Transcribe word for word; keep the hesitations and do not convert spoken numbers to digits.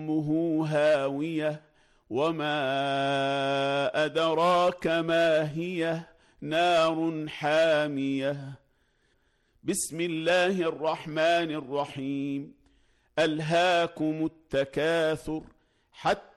أمه هاوية وما أدراك ما هي نار حامية. بسم الله الرحمن الرحيم. ألهاكم التكاثر حتى